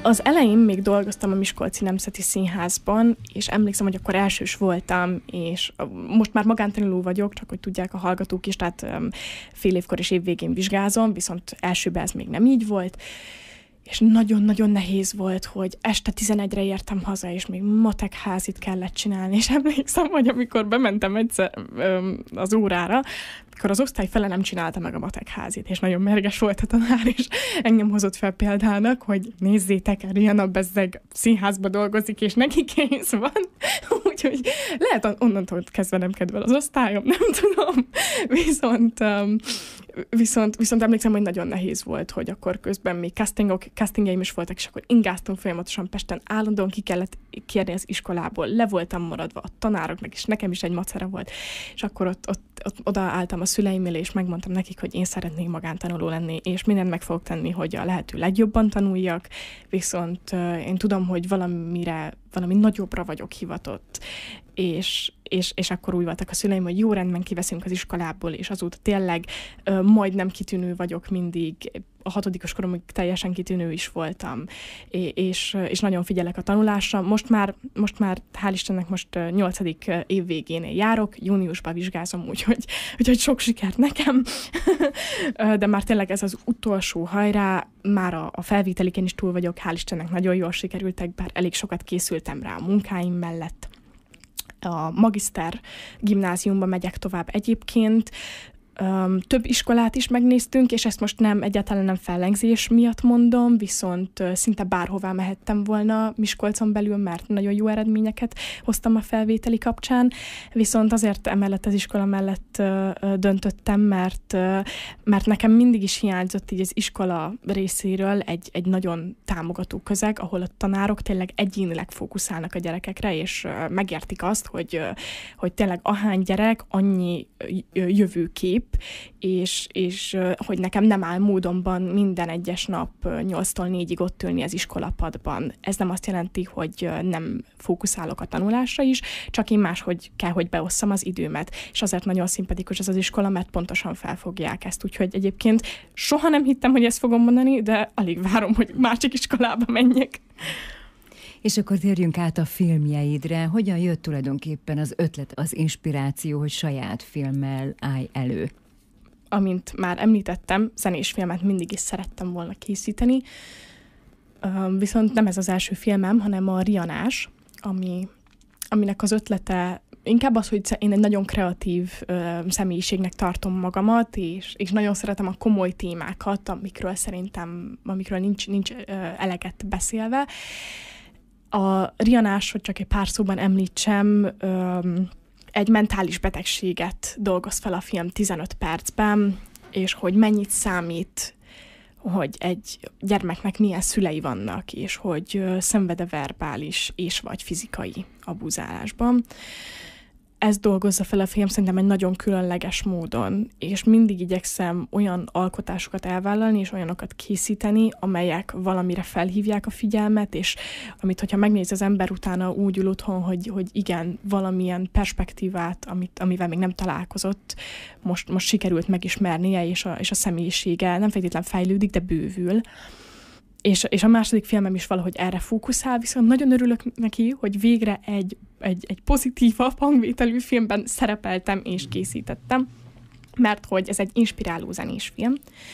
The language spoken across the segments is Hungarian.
Az elején még dolgoztam a Miskolci Nemzeti Színházban, és emlékszem, hogy akkor elsős voltam, és most már magántanuló vagyok, csak hogy tudják a hallgatók is, tehát fél évkor és évvégén vizsgázom, viszont elsőben ez még nem így volt, és nagyon-nagyon nehéz volt, hogy este 11-re értem haza, és még matekházit kellett csinálni, és emlékszem, hogy amikor bementem egyszer az órára, akkor az osztály fele nem csinálta meg a matekházit, és nagyon mérges volt a tanár, és engem hozott fel példának, hogy nézzétek, Rihanna bezzeg színházba dolgozik, és neki kész van. Úgyhogy lehet onnantól kezdve nem kedvel az osztályom, nem tudom. Viszont emlékszem, hogy nagyon nehéz volt, hogy akkor közben még castingeim is voltak, és akkor ingáztunk folyamatosan Pesten, állandóan ki kellett kérni az iskolából, le voltam maradva a tanároknak, és nekem is egy macera volt. És akkor ott odaálltam a szüleim elé, és megmondtam nekik, hogy én szeretnék magántanuló lenni, és mindent meg fogok tenni, hogy a lehető legjobban tanuljak, viszont én tudom, hogy valami nagyobbra vagyok hivatott, és akkor úgy voltak a szüleim, hogy jó, rendben kiveszünk az iskolából, és azóta tényleg majdnem kitűnő vagyok mindig, a 6. koromig teljesen kitűnő is voltam, és nagyon figyelek a tanulásra. Most már hál' Istennek most 8. év végénél járok, júniusban vizsgázom, úgyhogy sok sikert nekem, de már tényleg ez az utolsó hajrá, már a felvételiken is túl vagyok, hál' Istennek nagyon jól sikerültek, bár elég sokat készültem rá a munkáim mellett. A magiszter gimnáziumba megyek tovább egyébként. Több iskolát is megnéztünk, és ezt most egyáltalán nem fellengzés miatt mondom, viszont szinte bárhová mehettem volna Miskolcon belül, mert nagyon jó eredményeket hoztam a felvételi kapcsán, viszont azért emellett az iskola mellett döntöttem, mert nekem mindig is hiányzott így az iskola részéről egy nagyon támogató közeg, ahol a tanárok tényleg egyénileg fókuszálnak a gyerekekre, és megértik azt, hogy tényleg ahány gyerek, annyi jövőkép, és hogy nekem nem áll módonban minden egyes nap 8-tól 4-ig ott ülni az iskolapadban. Ez nem azt jelenti, hogy nem fókuszálok a tanulásra is, csak én máshogy kell, hogy beosszam az időmet. És azért nagyon szimpatikus ez az iskola, mert pontosan felfogják ezt. Úgyhogy egyébként soha nem hittem, hogy ezt fogom mondani, de alig várom, hogy másik iskolába menjek. És akkor térjünk át a filmjeidre. Hogyan jött tulajdonképpen az ötlet, az inspiráció, hogy saját filmmel állj elő? Amint már említettem, zenés filmet mindig is szerettem volna készíteni, viszont nem ez az első filmem, hanem a Rianás, aminek az ötlete inkább az, hogy én egy nagyon kreatív személyiségnek tartom magamat, és nagyon szeretem a komoly témákat, amikről nincs eleget beszélve. A Rianás, hogy csak egy pár szóban említsem, egy mentális betegséget dolgoz fel a film 15 percben, és hogy mennyit számít, hogy egy gyermeknek milyen szülei vannak, és hogy szenved-e verbális és vagy fizikai abuzálásban. Ez dolgozza fel a film szerintem egy nagyon különleges módon, és mindig igyekszem olyan alkotásokat elvállalni, és olyanokat készíteni, amelyek valamire felhívják a figyelmet, és amit, hogyha megnéz az ember utána úgy ül otthon, hogy igen, valamilyen perspektívát, amivel még nem találkozott, most sikerült megismernie, és a személyisége nem feltétlenül fejlődik, de bővül. És a második filmem is valahogy erre fókuszál, viszont nagyon örülök neki, hogy végre egy pozitívabb hangvételű filmben szerepeltem és készítettem, mert hogy ez egy inspiráló zenés film,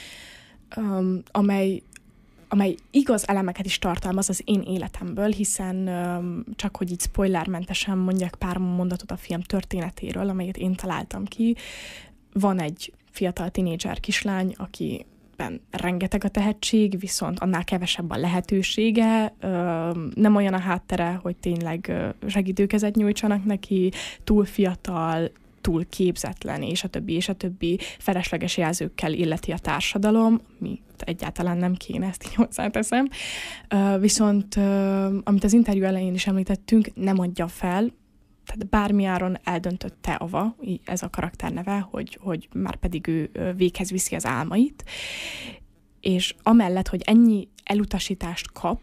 amely igaz elemeket is tartalmaz az én életemből, hiszen csak hogy így spoilermentesen mondjak pár mondatot a film történetéről, amelyet én találtam ki. Van egy fiatal tinédzser kislány, aki rengeteg a tehetség, viszont annál kevesebb a lehetősége, nem olyan a háttere, hogy tényleg segítőkezet nyújtsanak neki, túl fiatal, túl képzetlen, és a többi felesleges jelzőkkel illeti a társadalom, mi egyáltalán nem kéne, ezt így hozzáteszem. Viszont, amit az interjú elején is említettünk, nem adja fel, tehát bármiáron eldöntötte Ava, ez a karakter neve, hogy már pedig ő véghez viszi az álmait, és amellett, hogy ennyi elutasítást kap,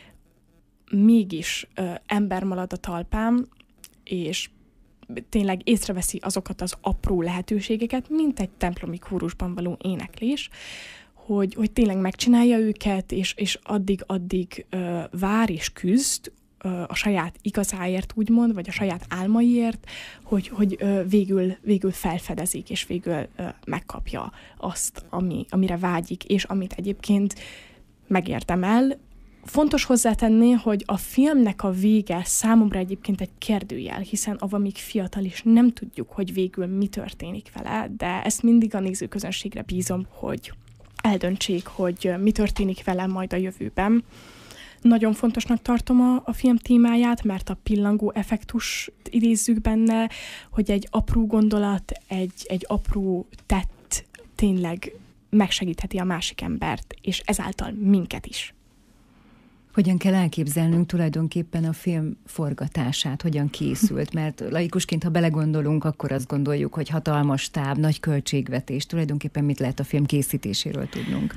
mégis ember marad a talpán, és tényleg észreveszi azokat az apró lehetőségeket, mint egy templomi kórusban való éneklés, hogy tényleg megcsinálja őket, és addig vár és küzd a saját igazáért, úgymond, vagy a saját álmaiért, hogy végül felfedezik, és végül megkapja azt, amire vágyik, és amit egyébként megérdemel. Fontos hozzátenni, hogy a filmnek a vége számomra egyébként egy kérdőjel, hiszen avval még fiatal is nem tudjuk, hogy végül mi történik vele, de ezt mindig a nézőközönségre bízom, hogy eldöntsék, hogy mi történik vele majd a jövőben. Nagyon fontosnak tartom a film témáját, mert a pillangó effektus idézzük benne, hogy egy apró gondolat, egy apró tett tényleg megsegítheti a másik embert, és ezáltal minket is. Hogyan kell elképzelnünk tulajdonképpen a film forgatását, hogyan készült? Mert laikusként, ha belegondolunk, akkor azt gondoljuk, hogy hatalmas stáb, nagy költségvetés. Tulajdonképpen mit lehet a film készítéséről tudnunk?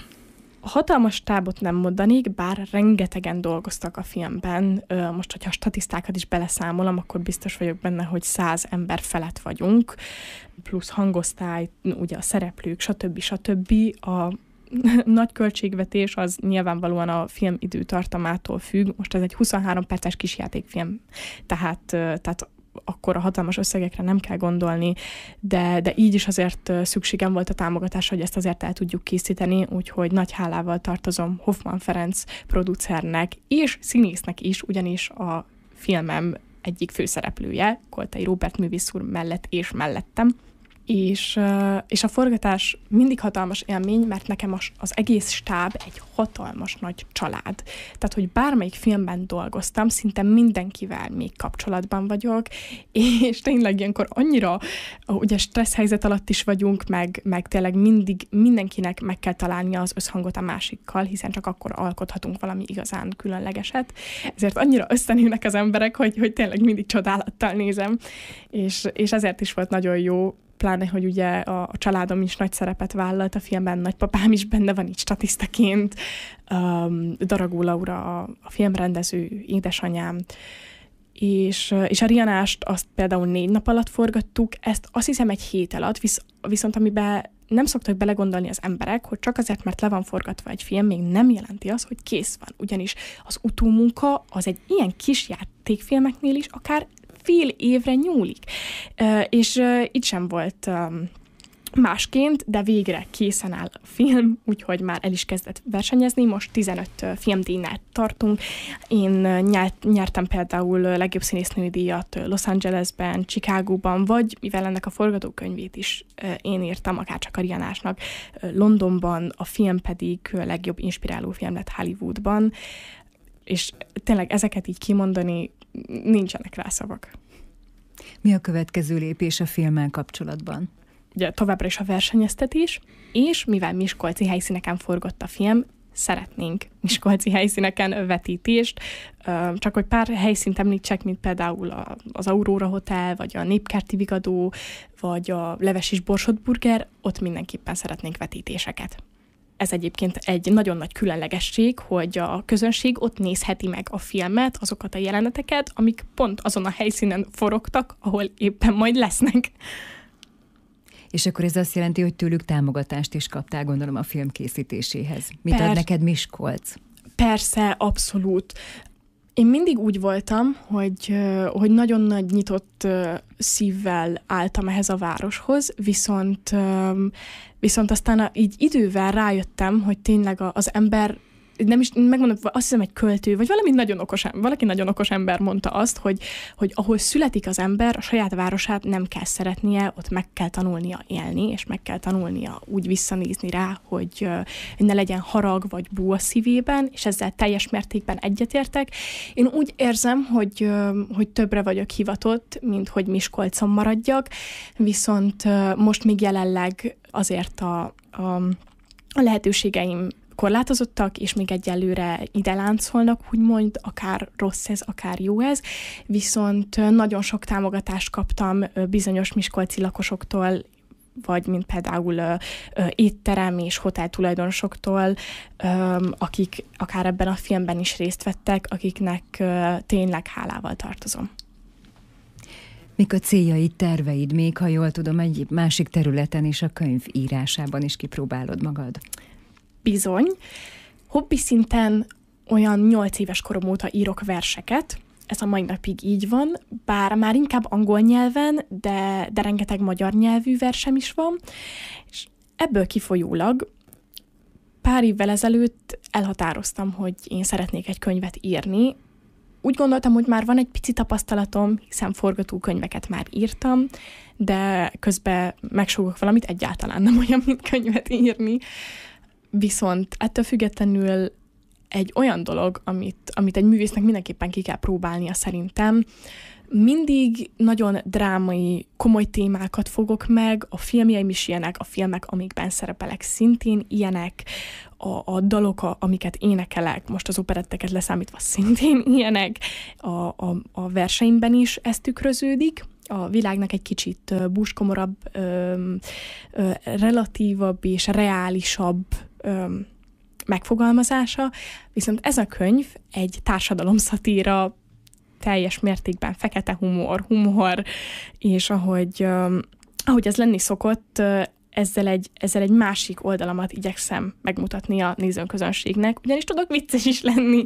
A hatalmas stábot nem mondanék, bár rengetegen dolgoztak a filmben. Most, hogyha a statisztákat is beleszámolom, akkor biztos vagyok benne, hogy 100 ember felett vagyunk, plusz hangosztály, ugye a szereplők, stb. A nagy költségvetés az nyilvánvalóan a film időtartamától függ. Most ez egy 23 perces kisjátékfilm, tehát akkor a hatalmas összegekre nem kell gondolni, de így is azért szükségem volt a támogatásra, hogy ezt azért el tudjuk készíteni, úgyhogy nagy hálával tartozom Hoffman Ferenc producernek és színésznek is, ugyanis a filmem egyik főszereplője, Koltai Róbert művész úr mellett és mellettem. És a forgatás mindig hatalmas élmény, mert nekem az egész stáb egy hatalmas nagy család. Tehát, hogy bármelyik filmben dolgoztam, szinte mindenkivel még kapcsolatban vagyok, és tényleg ilyenkor annyira ugye stressz helyzet alatt is vagyunk, meg tényleg mindig mindenkinek meg kell találnia az összhangot a másikkal, hiszen csak akkor alkothatunk valami igazán különlegeset. Ezért annyira összenőnek az emberek, hogy tényleg mindig csodálattal nézem, és ezért is volt nagyon jó, pláne, hogy ugye a családom is nagy szerepet vállalt a filmben, nagypapám is benne van így statisztaként, Daragó Laura a filmrendező, édesanyám, és a Rianást azt például 4 nap alatt forgattuk, ezt azt hiszem egy hét alatt, viszont amiben nem szoktak belegondolni az emberek, hogy csak azért, mert le van forgatva egy film, még nem jelenti az, hogy kész van. Ugyanis az utómunka az egy ilyen kis játékfilmeknél is akár fél évre nyúlik. És itt sem volt másként, de végre készen áll a film, úgyhogy már el is kezdett versenyezni. Most 15 filmdíjnál tartunk. Én nyertem például legjobb színésznői díjat Los Angelesben, Chicagóban, vagy mivel ennek a forgatókönyvét is én írtam, akárcsak a Rianásnak, Londonban, a film pedig legjobb inspiráló film lett Hollywoodban, és tényleg ezeket így kimondani, nincsenek rá szavak. Mi a következő lépés a filmmel kapcsolatban? Ugye továbbra is a versenyeztetés, és mivel miskolci helyszíneken forgott a film, szeretnénk miskolci helyszíneken vetítést. Csak hogy pár helyszínt említsek, mint például az Aurora Hotel, vagy a Népkerti Vigadó, vagy a Leves és Borsod Burger, ott mindenképpen szeretnénk vetítéseket. Ez egyébként egy nagyon nagy különlegesség, hogy a közönség ott nézheti meg a filmet, azokat a jeleneteket, amik pont azon a helyszínen forogtak, ahol éppen majd lesznek. És akkor ez azt jelenti, hogy tőlük támogatást is kaptál, gondolom, a film készítéséhez. Mit ad neked Miskolc? Persze, abszolút. Én mindig úgy voltam, hogy nagyon nagy nyitott szívvel álltam ehhez a városhoz, viszont aztán így idővel rájöttem, hogy tényleg az ember, nem is megmondom, azt hiszem egy költő, vagy valaki nagyon okos ember mondta azt, hogy ahol születik az ember, a saját városát nem kell szeretnie, ott meg kell tanulnia élni, és meg kell tanulnia úgy visszanézni rá, hogy ne legyen harag vagy bú a szívében, és ezzel teljes mértékben egyetértek. Én úgy érzem, hogy többre vagyok hivatott, mint hogy Miskolcon maradjak, viszont most még jelenleg azért a lehetőségeim korlátozottak, és még egyelőre ide láncolnak, úgymond, akár rossz ez, akár jó ez, viszont nagyon sok támogatást kaptam bizonyos miskolci lakosoktól, vagy mint például étterem és hotel tulajdonosoktól, akik akár ebben a filmben is részt vettek, akiknek tényleg hálával tartozom. Mik a céljaid, terveid, még ha jól tudom, egy másik területen is, a könyv írásában is kipróbálod magad? Bizony. Hobbi szinten olyan 8 éves korom óta írok verseket, ez a mai napig így van, bár már inkább angol nyelven, de rengeteg magyar nyelvű versem is van, és ebből kifolyólag pár évvel ezelőtt elhatároztam, hogy én szeretnék egy könyvet írni. Úgy gondoltam, hogy már van egy pici tapasztalatom, hiszen forgatókönyveket már írtam, de közben megsúgok valamit, egyáltalán nem olyan, mint könyvet írni. Viszont ettől függetlenül egy olyan dolog, amit egy művésznek mindenképpen ki kell próbálnia szerintem. Mindig nagyon drámai, komoly témákat fogok meg, a filmjeim is ilyenek, a filmek, amikben szerepelek szintén ilyenek, a dalok, amiket énekelek, most az operetteket leszámítva szintén ilyenek, a verseimben is ez tükröződik. A világnak egy kicsit búskomorabb, relatívabb és reálisabb megfogalmazása, viszont ez a könyv egy társadalomszatíra, teljes mértékben fekete humor, és ahogy ez lenni szokott, ezzel egy másik oldalamat igyekszem megmutatni a nézőközönségnek, ugyanis tudok vicces is lenni.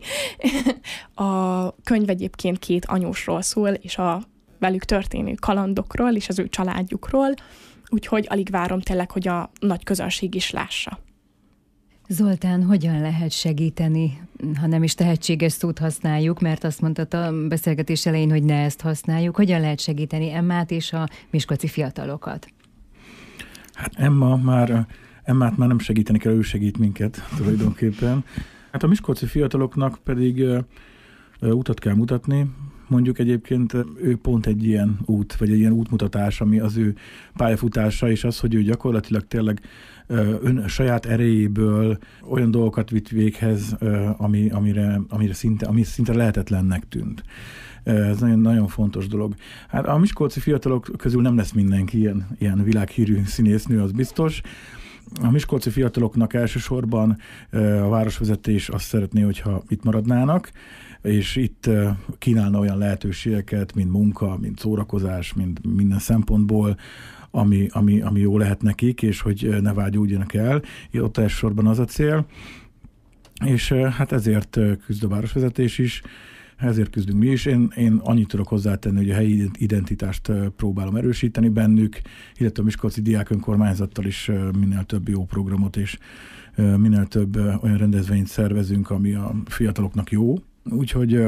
A könyv egyébként 2 anyósról szól, és a velük történő kalandokról, és az ő családjukról, úgyhogy alig várom tényleg, hogy a nagy közönség is lássa. Zoltán, hogyan lehet segíteni, ha nem is tehetséges szót használjuk, mert azt mondtad a beszélgetés elején, hogy ne ezt használjuk. Hogyan lehet segíteni Emmát és a miskolci fiatalokat? Hát Emmát már nem segíteni kell, ő segít minket tulajdonképpen. Hát a miskolci fiataloknak pedig utat kell mutatni. Mondjuk egyébként ő pont egy ilyen út, vagy egy ilyen útmutatás, ami az ő pályafutása, és az, hogy ő gyakorlatilag tényleg saját erejéből olyan dolgokat vitt véghez, ami szinte lehetetlennek tűnt. Ez nagyon, nagyon fontos dolog. Hát a miskolci fiatalok közül nem lesz mindenki ilyen világhírű színésznő, az biztos. A miskolci fiataloknak elsősorban a városvezetés azt szeretné, hogyha itt maradnának, és itt kínálna olyan lehetőségeket, mint munka, mint szórakozás, mint minden szempontból, ami jó lehet nekik, és hogy ne vágyódjanak el. Ott elsősorban az a cél. És hát ezért küzd a városvezetés is, ezért küzdünk mi is. Én annyit tudok hozzátenni, hogy a helyi identitást próbálom erősíteni bennük, illetve a miskolci diák önkormányzattal is minél több jó programot és minél több olyan rendezvényt szervezünk, ami a fiataloknak jó. Úgyhogy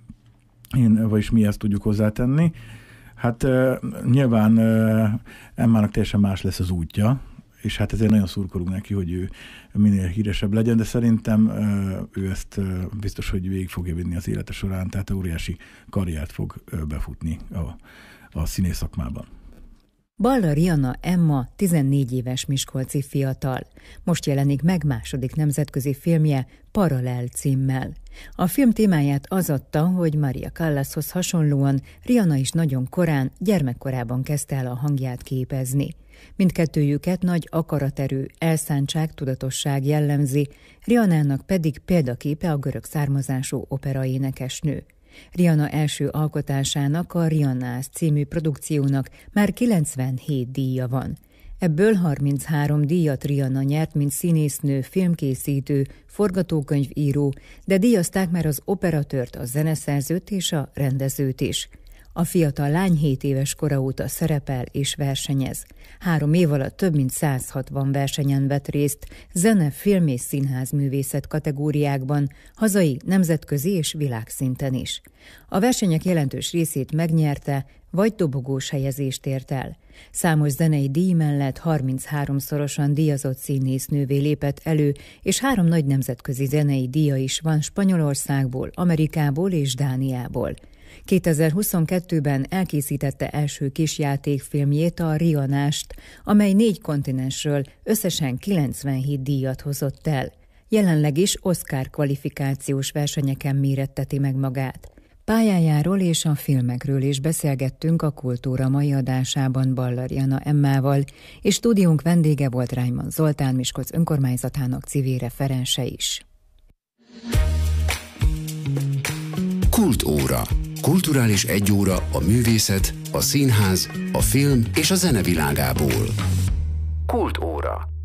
vagyis mi ezt tudjuk hozzátenni. Hát nyilván Emmának teljesen más lesz az útja, és hát ezért nagyon szurkolunk neki, hogy ő minél híresebb legyen, de szerintem ő ezt biztos, hogy végig fogja vinni az élete során, tehát óriási karriert fog befutni a színész szakmában. Balla Rianna Emma 14 éves miskolci fiatal. Most jelenik meg második nemzetközi filmje Paralel címmel. A film témáját az adta, hogy Maria Callashoz hasonlóan Rianna is nagyon korán, gyermekkorában kezdte el a hangját képezni. Mindkettőjüket nagy akaraterő, elszántság, tudatosság jellemzi, Riannának pedig példaképe a görög származású operaénekesnő. Rianna első alkotásának, a Riannász című produkciónak már 97 díja van. Ebből 33 díjat Rianna nyert, mint színésznő, filmkészítő, forgatókönyvíró, de díjazták már az operatőrt, a zeneszerzőt és a rendezőt is. A fiatal lány 7 éves kora óta szerepel és versenyez. 3 év alatt több mint 160 versenyen vett részt, zene, film és színházművészet kategóriákban, hazai, nemzetközi és világszinten is. A versenyek jelentős részét megnyerte, vagy dobogós helyezést ért el. Számos zenei díj mellett 33-szorosan díjazott színésznővé lépett elő, és 3 nagy nemzetközi zenei díja is van Spanyolországból, Amerikából és Dániából. 2022-ben elkészítette első kisjátékfilmjét, a Riannást, amely 4 kontinensről összesen 97 díjat hozott el. Jelenleg is Oscar kvalifikációs versenyeken méretteti meg magát. Pályájáról és a filmekről is beszélgettünk a Kultúra mai adásában Balla Rianna Emmával, és stúdiónk vendége volt Reimann Zoltán, Miskolc önkormányzatának civil referense is. Kultóra. Kulturális egyóra a művészet, a színház, a film és a zene világából. Kultóra.